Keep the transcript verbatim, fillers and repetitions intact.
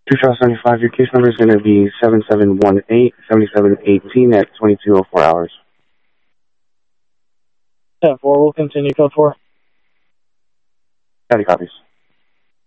two Charles seventy-five, your case number is going to be seven seven one eight, seven seven one eight at twenty-two oh four hours. ten four, we'll continue code four. Copy copies.